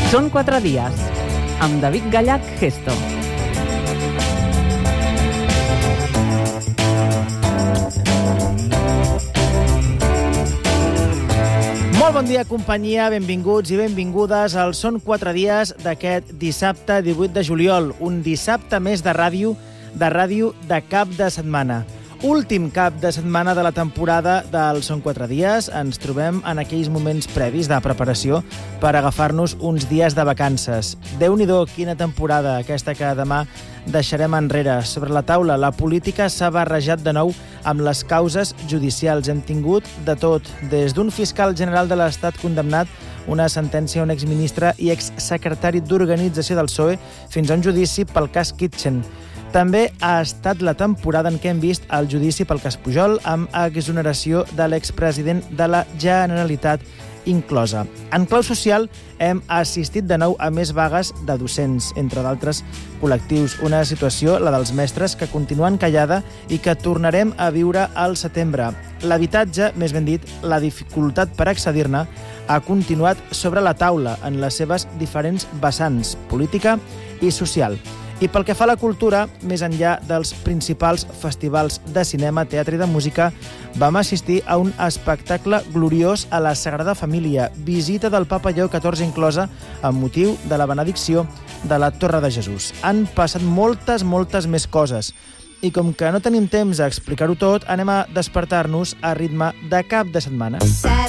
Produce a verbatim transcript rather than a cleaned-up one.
Són quatre dies, amb David Gallach Gesto. Molt bon dia, companyia, benvinguts i benvingudes al Són quatre dies d'aquest dissabte divuit de juliol, un dissabte més de ràdio, de ràdio de cap de setmana. Últim cap de setmana de la temporada del Són quatre dies. Ens trobem en aquells moments previs de preparació per agafar-nos uns dies de vacances. Déu-n'hi-do, quina temporada aquesta que demà deixarem enrere. Sobre la taula, la política s'ha barrejat de nou amb les causes judicials. Hem tingut de tot, des d'un fiscal general de l'Estat condemnat, una sentència a un exministre i exsecretari d'organització del P S O E, fins a un judici pel cas Kitchen. També ha estat la temporada en què hem vist el judici pel cas Pujol amb exoneració de l'expresident de la Generalitat inclosa. En clau social hem assistit de nou a més vagues de docents, entre d'altres col·lectius. Una situació, la dels mestres, que continuen callada i que tornarem a viure al setembre. L'habitatge, més ben dit, la dificultat per accedir-ne, ha continuat sobre la taula en les seves diferents vessants, política i social. I pel que fa a la cultura, més enllà dels principals festivals de cinema, teatre i de música, vam assistir a un espectacle gloriós a la Sagrada Família, visita del Papa Lleó catorze inclosa, amb motiu de la benedicció de la Torre de Jesús. Han passat moltes, moltes més coses. I com que no tenim temps a explicar-ho tot, anem a despertar-nos a ritme de cap de setmana.